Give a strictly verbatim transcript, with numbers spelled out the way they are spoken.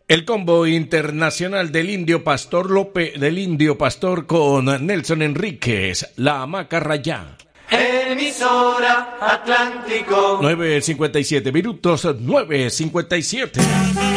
El combo internacional del Indio Pastor López, del Indio Pastor con Nelson Enríquez, La Hamaca Rayá. Emisora Atlántico. nueve cincuenta y siete minutos, nueve cincuenta y siete.